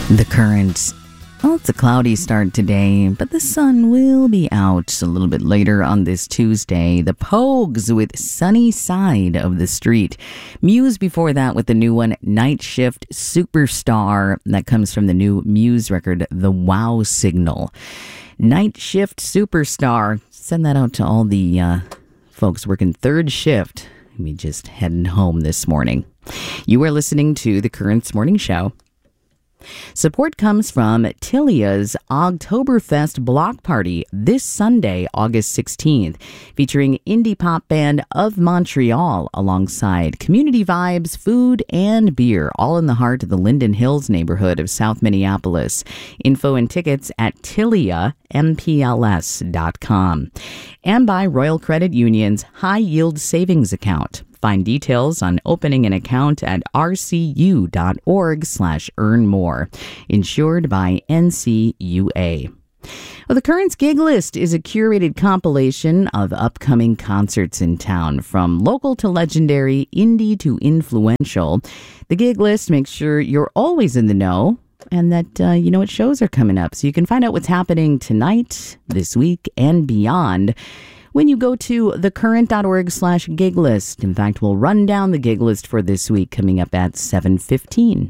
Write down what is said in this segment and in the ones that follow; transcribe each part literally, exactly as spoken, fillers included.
The Current. Well, it's a cloudy start today, but the sun will be out a little bit later on this Tuesday. The Pogues with Sunny Side of the Street. Muse before that with the new one, Night Shift Superstar. That comes from the new Muse record, The Wow Signal. Night Shift Superstar. Send that out to all the uh, folks working third shift. We just heading home this morning. You are listening to The Currents Morning Show. Support comes from Tilia's Oktoberfest Block Party this Sunday, August sixteenth, featuring indie pop band of Montreal alongside community vibes, food, and beer, all in the heart of the Linden Hills neighborhood of South Minneapolis. Info and tickets at tilia m p l s dot com. And by Royal Credit Union's High Yield Savings Account. Find details on opening an account at rcu.org slash earn more. Insured by N C U A. Well, the Currents Gig List is a curated compilation of upcoming concerts in town, from local to legendary, indie to influential. The Gig List makes sure you're always in the know and that uh, you know what shows are coming up, so you can find out what's happening tonight, this week, and beyond when you go to thecurrent.org slash gig list. In fact, we'll run down the gig list for this week coming up at seven fifteen.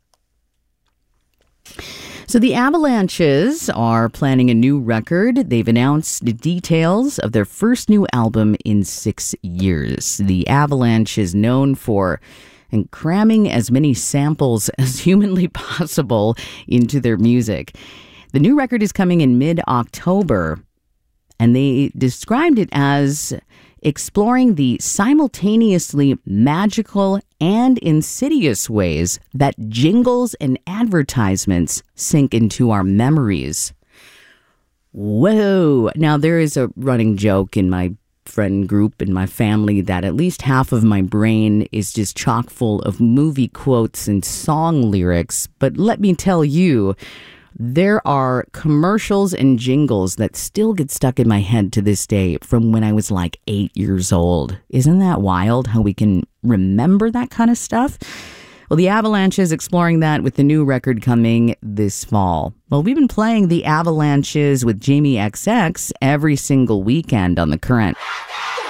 So the Avalanches are planning a new record. They've announced the details of their first new album in six years. The Avalanche is known for and cramming as many samples as humanly possible into their music. The new record is coming in mid-October, and they described it as exploring the simultaneously magical and insidious ways that jingles and advertisements sink into our memories. Whoa! Now, there is a running joke in my friend group and my family that at least half of my brain is just chock full of movie quotes and song lyrics. But let me tell you, there are commercials and jingles that still get stuck in my head to this day from when I was like eight years old. Isn't that wild how we can remember that kind of stuff? Well, the Avalanche is exploring that with the new record coming this fall. Well, we've been playing the Avalanches with Jamie X X every single weekend on The Current.